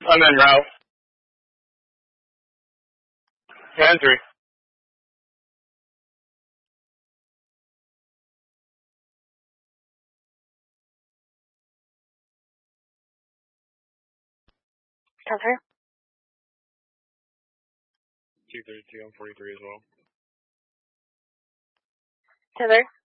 I'm en route. And 3. Cover. 232 on 43 as well. Cover.